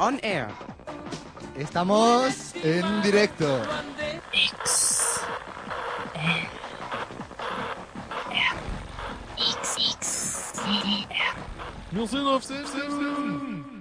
On Air. Estamos en directo. X. R. X. X. R. Wir sind auf Sendung.